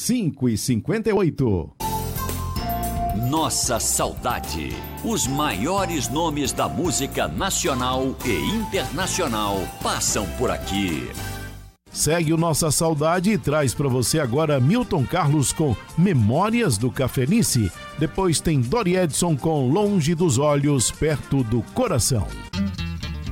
5h58. Nossa saudade. Os maiores nomes da música nacional e internacional passam por aqui. Segue o Nossa Saudade e traz para você agora Milton Carlos com Memórias do Cafenice. Depois tem Dori Edson com Longe dos Olhos, Perto do Coração.